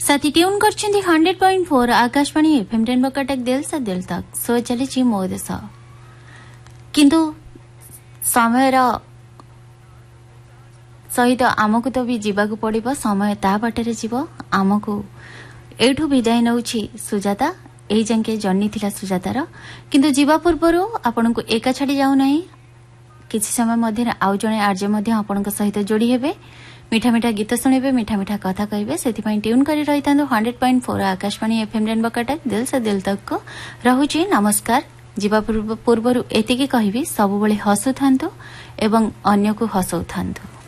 साथी tune करछिंदी 100.4 Akashvani FM rainbow Cuttack दिल से दिल तक सो चली मो देश किंतु समय सहित आमको तो भी जीवाक पड़िबो समय ता बाटरे जीव आमको एठू विदाय नउछि सुजाता एई जंके जन्नी थिला सुजातार किंतु जीवा पूर्वरु आपनको एका छाडी जाउ नाही किछि समय मध्य आउ जणे आर्य मध्य आपनको सहित जोडी हेबे मीठा मीठा गीत शुणिबे मीठा मीठा कथा कहबे सेति ट्यून करी रहितांदो 100.4 आकाशवाणी एफएम रेनबो कटक दिल से दिल तक को रहुछि नमस्कार जीवा पूर्वरु एतिकी कहबी सब बळे हसु थांतु एवं अन्य को हसौ थांतु।